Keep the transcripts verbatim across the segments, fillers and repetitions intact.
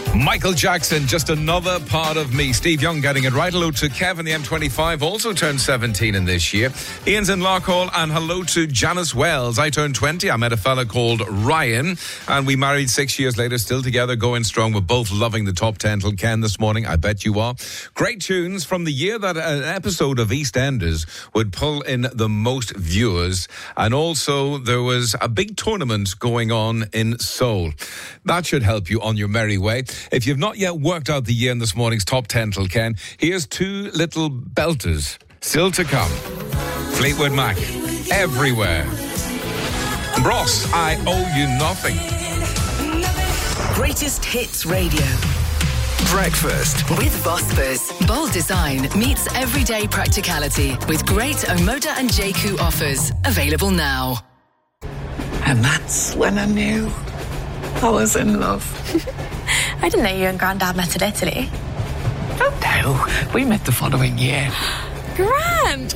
Michael Jackson, Just Another Part of Me. Steve Young getting it right. Hello to Kev in the M twenty-five, also turned seventeen in this year. Ian's in Larkhall, and hello to Janice Wells. I turned twenty. I met a fella called Ryan, and we married six years later, still together, going strong. We're both loving the top ten till Ken this morning. I bet you are. Great tunes from the year that an episode of EastEnders would pull in the most viewers. And also, there was a big tournament going on in Seoul. That should help you on your merry way. If you've not yet worked out the year in this morning's top ten till Ken, here's two little belters still to come. Fleetwood Mac, Everywhere. Bros, I Owe You Nothing. Greatest Hits Radio. Breakfast with Vosper. Bold design meets everyday practicality with great Omoda and J Q offers. Available now. And that's when I knew I was in love. I didn't know you and Grandad met in Italy. Oh no, we met the following year. Grand!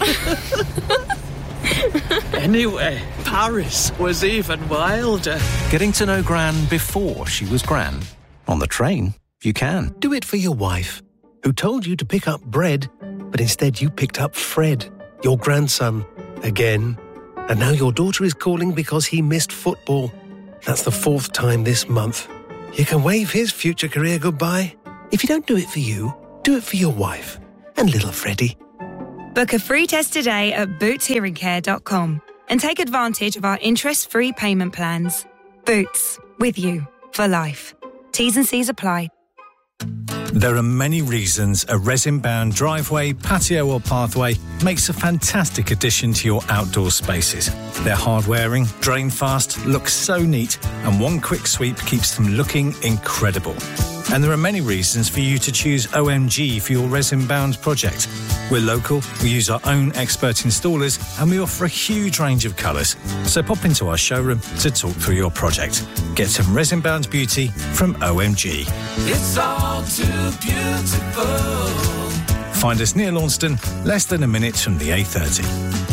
Anyway, Paris was even wilder. Getting to know Gran before she was Gran. On the train, you can. Do it for your wife, who told you to pick up bread, but instead you picked up Fred, your grandson, again. And now your daughter is calling because he missed football. That's the fourth time this month. You can wave his future career goodbye. If you don't do it for you, do it for your wife and little Freddie. Book a free test today at boots hearing care dot com and take advantage of our interest-free payment plans. Boots, with you for life. T's and C's apply. There are many reasons a resin-bound driveway, patio or pathway makes a fantastic addition to your outdoor spaces. They're hard-wearing, drain fast, look so neat, and one quick sweep keeps them looking incredible. And there are many reasons for you to choose O M G for your resin-bound project. We're local, we use our own expert installers, and we offer a huge range of colours. So pop into our showroom to talk through your project. Get some resin-bound beauty from O M G. It's all too beautiful. Find us near Launceston, less than a minute from the A thirty.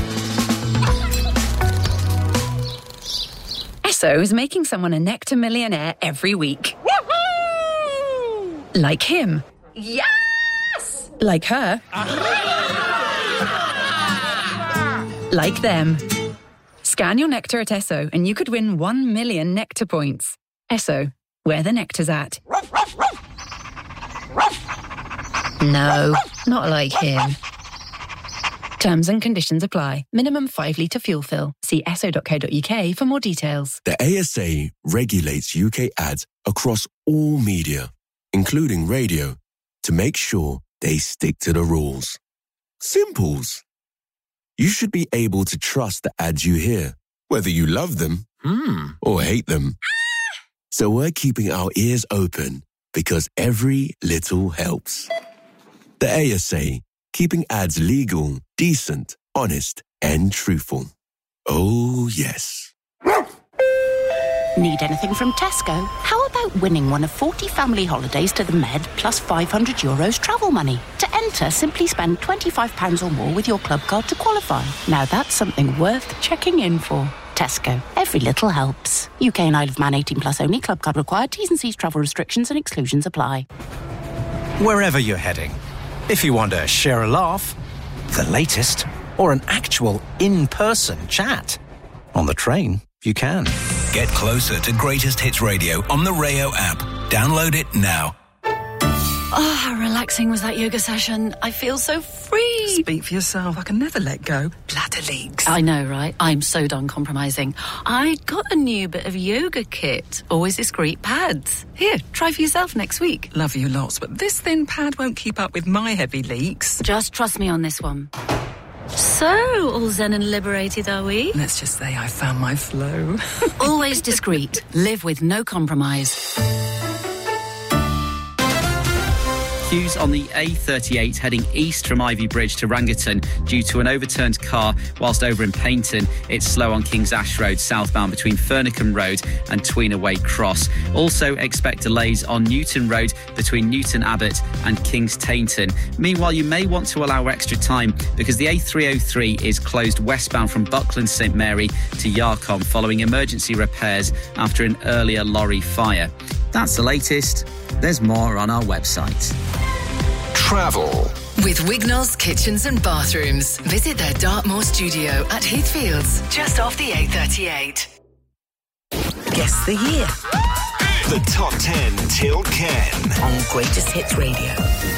Esso is making someone a Nectar millionaire every week. Woohoo! Like him. Yes! Like her. Like them. Scan your Nectar at Esso and you could win one million Nectar points. Esso, where the nectar's at. No, not like him. Terms and conditions apply. Minimum five litre fuel fill. See esso dot co dot uk for more details. The A S A regulates U K ads across all media, including radio, to make sure they stick to the rules. Simples. You should be able to trust the ads you hear, whether you love them Hmm. or hate them. So we're keeping our ears open because every little helps. The A S A, keeping ads legal, decent, honest, and truthful. Oh, yes. Need anything from Tesco? How about winning one of forty family holidays to the Med plus five hundred euros travel money? To enter, simply spend twenty-five pounds or more with your club card to qualify. Now that's something worth checking in for. Tesco. Every little helps. U K and Isle of Man eighteen plus only. Club card required. T's and C's travel restrictions and exclusions apply. Wherever you're heading, if you want to share a laugh, the latest, or an actual in-person chat, on the train, you can. Get closer to Greatest Hits Radio on the Rayo app. Download it now. Oh, how relaxing was that yoga session. I feel so free. Speak for yourself. I can never let go. Bladder leaks. I know, right? I'm so done compromising. I got a new bit of yoga kit. Always discreet pads. Here, try for yourself next week. Love you lots, but this thin pad won't keep up with my heavy leaks. Just trust me on this one. So, all zen and liberated, are we? Let's just say I found my flow. Always discreet. Live with no compromise. Queues on the A thirty-eight heading east from Ivy Bridge to Rangerton due to an overturned car, whilst over in Paignton it's slow on King's Ash Road southbound between Furnicombe Road and Tweenaway Cross. Also expect delays on Newton Road between Newton Abbot and King's Tainton. Meanwhile, you may want to allow extra time because the A three oh three is closed westbound from Buckland St Mary to Yarcombe following emergency repairs after an earlier lorry fire. That's the latest. There's more on our website. Travel. With Wignall's Kitchens and Bathrooms. Visit their Dartmoor studio at Heathfields, just off the A thirty-eight. Guess the year. The Top ten till Ken. On Greatest Hits Radio.